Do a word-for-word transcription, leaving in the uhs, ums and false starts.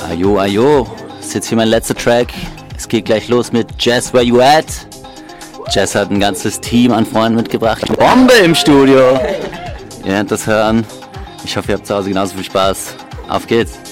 Ajo, ajo, das ist jetzt hier mein letzter Track. Es geht gleich los mit Jazz Where You At. Jazz hat ein ganzes Team an Freunden mitgebracht. Bombe im Studio! Ihr werdet das hören. Ich hoffe, ihr habt zu Hause genauso viel Spaß. Auf geht's!